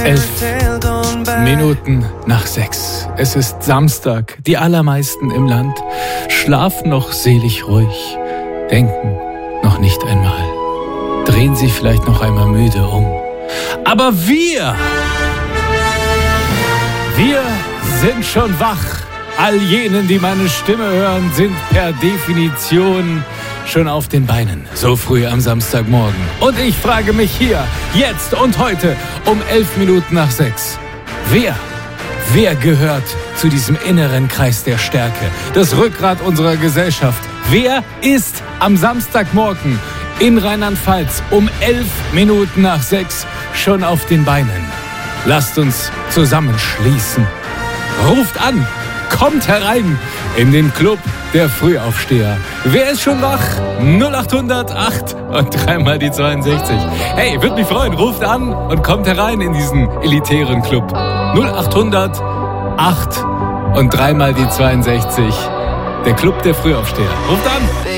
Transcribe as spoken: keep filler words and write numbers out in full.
Elf Minuten nach sechs. Es ist Samstag. Die allermeisten im Land schlafen noch selig ruhig, denken noch nicht einmal, drehen sich vielleicht noch einmal müde um. Aber wir, wir sind schon wach. All jenen, die meine Stimme hören, sind per Definition schon auf den Beinen, so früh am Samstagmorgen. Und ich frage mich hier, jetzt und heute um elf Minuten nach sechs, wer, wer gehört zu diesem inneren Kreis der Stärke, das Rückgrat unserer Gesellschaft? Wer ist am Samstagmorgen in Rheinland-Pfalz um elf Minuten nach sechs schon auf den Beinen? Lasst uns zusammenschließen. Ruft an! Kommt herein in den Club der Frühaufsteher. Wer ist schon wach? null acht hundert acht und dreimal die zweiundsechzig. Hey, würde mich freuen. Ruft an und kommt herein in diesen elitären Club. null acht hundert acht und dreimal die zweiundsechzig. Der Club der Frühaufsteher. Ruft an!